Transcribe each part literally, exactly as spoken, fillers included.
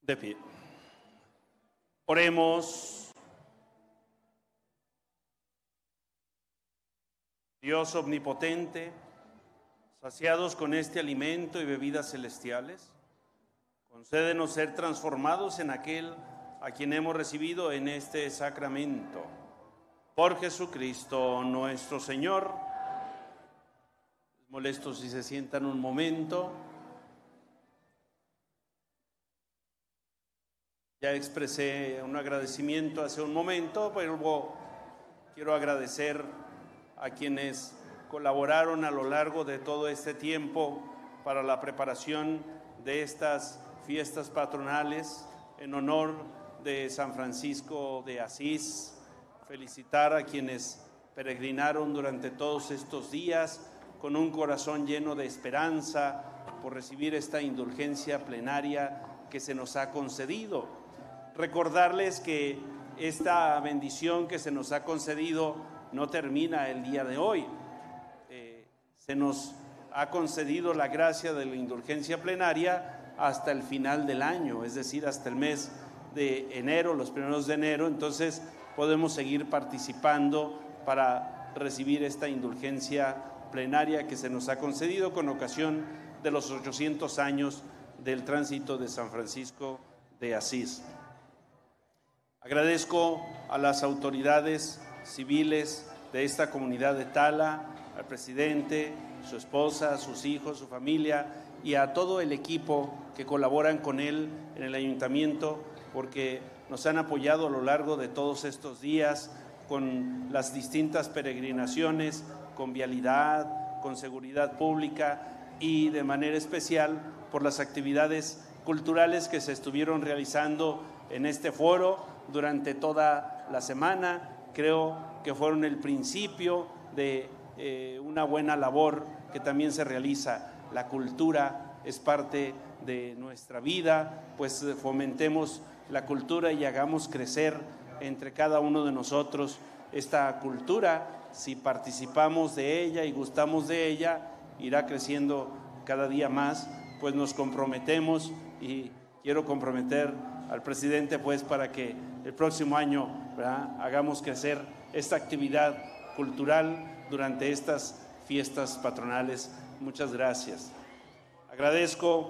De pie. Oremos. Dios omnipotente, saciados con este alimento y bebidas celestiales, concédenos ser transformados en aquel a quien hemos recibido en este sacramento. Por Jesucristo nuestro Señor. Molesto si se sientan un momento. Ya expresé un agradecimiento hace un momento, pero quiero agradecer a quienes colaboraron a lo largo de todo este tiempo para la preparación de estas fiestas patronales en honor de San Francisco de Asís. Felicitar a quienes peregrinaron durante todos estos días con un corazón lleno de esperanza por recibir esta indulgencia plenaria que se nos ha concedido. Recordarles que esta bendición que se nos ha concedido no termina el día de hoy. Eh, se nos ha concedido la gracia de la indulgencia plenaria hasta el final del año, es decir, hasta el mes de enero, los primeros de enero. Entonces podemos seguir participando para recibir esta indulgencia plenaria que se nos ha concedido con ocasión de los ochocientos años del tránsito de San Francisco de Asís. Agradezco a las autoridades civiles de esta comunidad de Tala, al presidente, su esposa, sus hijos, su familia y a todo el equipo que colaboran con él en el ayuntamiento, porque nos han apoyado a lo largo de todos estos días con las distintas peregrinaciones, con vialidad, con seguridad pública y de manera especial por las actividades culturales que se estuvieron realizando en este foro durante toda la semana. Creo que fueron el principio de eh, una buena labor que también se realiza. La cultura es parte de nuestra vida, pues fomentemos la cultura y hagamos crecer entre cada uno de nosotros esta cultura. Si participamos de ella y gustamos de ella, irá creciendo cada día más, pues nos comprometemos y quiero comprometer al presidente pues para que el próximo año, ¿verdad?, hagamos crecer esta actividad cultural durante estas fiestas patronales. Muchas gracias. Agradezco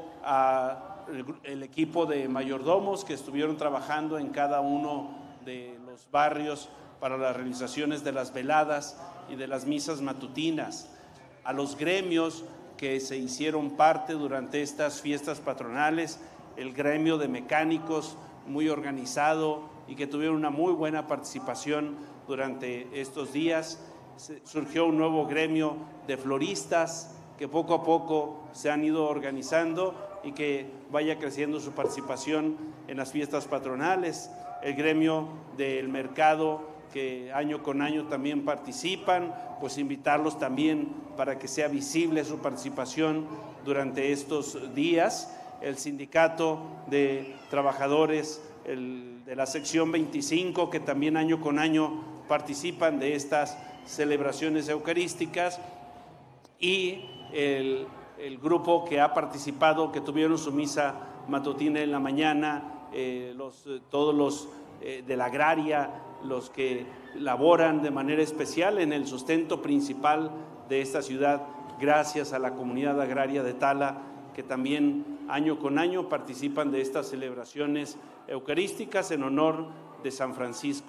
al equipo de mayordomos que estuvieron trabajando en cada uno de los barrios para las realizaciones de las veladas y de las misas matutinas, a los gremios que se hicieron parte durante estas fiestas patronales, el gremio de mecánicos muy organizado y que tuvieron una muy buena participación durante estos días. Surgió un nuevo gremio de floristas que poco a poco se han ido organizando y que vaya creciendo su participación en las fiestas patronales. El gremio del mercado que año con año también participan, pues invitarlos también para que sea visible su participación durante estos días. El sindicato de trabajadores el, de la sección veinticinco, que también año con año participan de estas celebraciones eucarísticas, y el, el grupo que ha participado, que tuvieron su misa matutina en la mañana, eh, los, todos los eh, de la agraria, los que laboran de manera especial en el sustento principal de esta ciudad, gracias a la comunidad agraria de Tala, que también año con año participan de estas celebraciones eucarísticas en honor de San Francisco